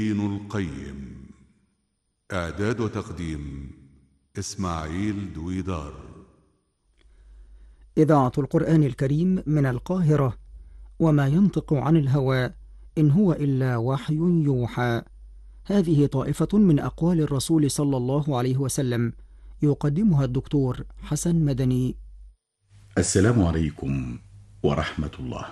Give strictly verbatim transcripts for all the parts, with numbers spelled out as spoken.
ابن القيم. إعداد وتقديم إسماعيل دويدار. إذاعة القرآن الكريم من القاهرة. وما ينطق عن الهوى إن هو إلا وحي يوحى. هذه طائفة من أقوال الرسول صلى الله عليه وسلم، يقدمها الدكتور حسن مدني. السلام عليكم ورحمة الله.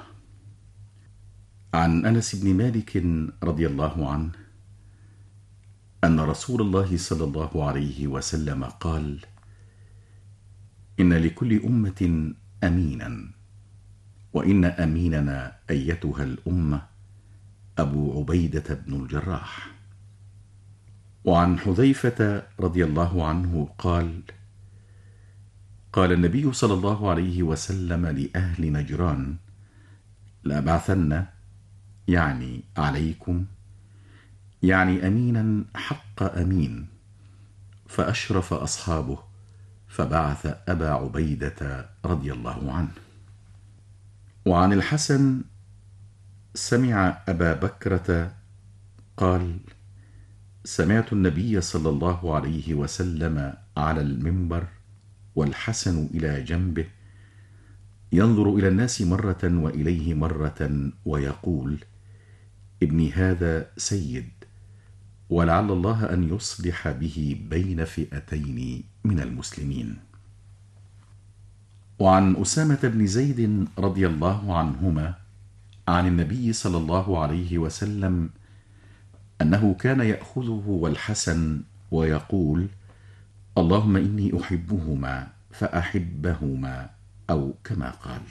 عن أنس بن مالك رضي الله عنه أن رسول الله صلى الله عليه وسلم قال: إن لكل أمة أمينا، وإن أميننا أيتها الأمة أبو عبيدة بن الجراح. وعن حذيفة رضي الله عنه قال: قال النبي صلى الله عليه وسلم لأهل نجران: لأبعثن، يعني عليكم، يعني أمينا حق أمين. فأشرف أصحابه فبعث أبا عبيدة رضي الله عنه. وعن الحسن سمع أبا بكرة قال: سمعت النبي صلى الله عليه وسلم على المنبر والحسن إلى جنبه ينظر إلى الناس مرة وإليه مرة ويقول: ابني هذا سيد، ولعل الله أن يصلح به بين فئتين من المسلمين. وعن أسامة بن زيد رضي الله عنهما عن النبي صلى الله عليه وسلم أنه كان يأخذه والحسن ويقول: اللهم إني أحبهما فأحبهما، أو كما قال.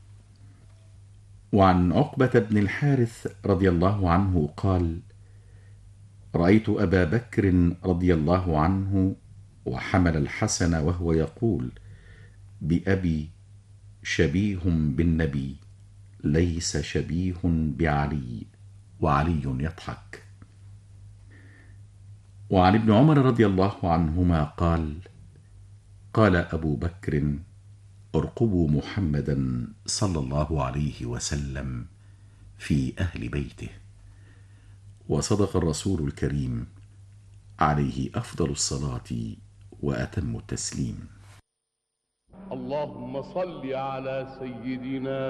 وعن عقبة بن الحارث رضي الله عنه قال: رأيت أبا بكر رضي الله عنه وحمل الحسن وهو يقول: بأبي شبيه بالنبي ليس شبيه بعلي، وعلي يضحك. وعن ابن عمر رضي الله عنهما قال: قال أبو بكر: ارقبوا محمدا صلى الله عليه وسلم في أهل بيته. وصدق الرسول الكريم عليه أفضل الصلاة وأتم التسليم. اللهم صل على سيدنا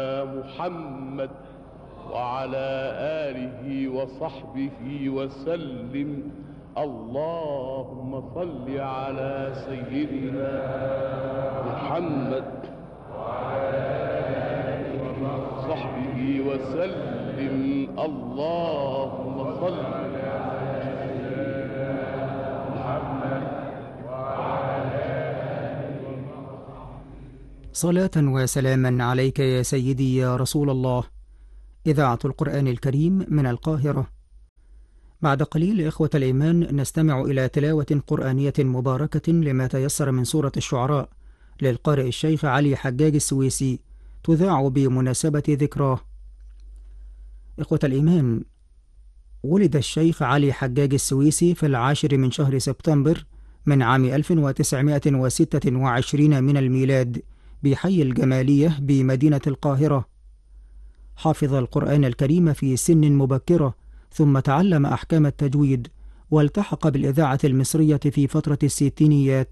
محمد وعلى آله وصحبه وسلم. اللهم صل على سيدنا محمد وعلى آله وصحبه وسلم. اللهم صل على سيدنا محمد وعلى آله. صلاة وسلاما عليك يا سيدي يا رسول الله. إذاعة القرآن الكريم من القاهرة. بعد قليل إخوة الإيمان نستمع إلى تلاوة قرآنية مباركة لما تيسر من سورة الشعراء للقارئ الشيخ علي حجاج السويسي، تذاع بمناسبة ذكراه. إخوة الإيمان، ولد الشيخ علي حجاج السويسي في العاشر من شهر سبتمبر من عام ألف وتسعمائة وستة وعشرين من الميلاد بحي الجمالية بمدينة القاهرة. حافظ القرآن الكريم في سن مبكرة، ثم تعلم أحكام التجويد، والتحق بالإذاعة المصرية في فترة الستينيات.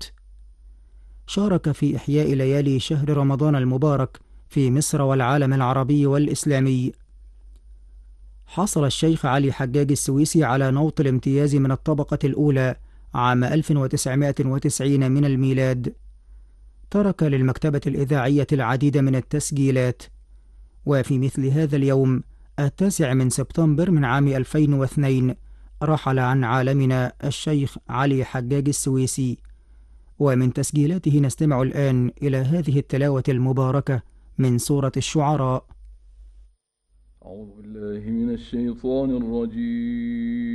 شارك في إحياء ليالي شهر رمضان المبارك في مصر والعالم العربي والإسلامي. حصل الشيخ علي حجاج السويسي على نوط الامتياز من الطبقة الأولى عام ألف وتسعمائة وتسعين من الميلاد. ترك للمكتبة الإذاعية العديد من التسجيلات. وفي مثل هذا اليوم التاسع من سبتمبر من عام ألفين واثنين رحل عن عالمنا الشيخ علي حجاج السويسي. ومن تسجيلاته نستمع الآن إلى هذه التلاوة المباركة من سورة الشعراء. أعوذ بالله من الشيطان الرجيم.